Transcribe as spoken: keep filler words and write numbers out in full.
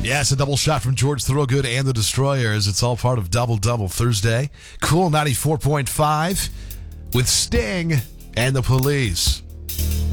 Yes, a double shot from George Thorogood and the Destroyers. It's all part of Double Double Thursday. Cool ninety-four point five with Sting and the Police.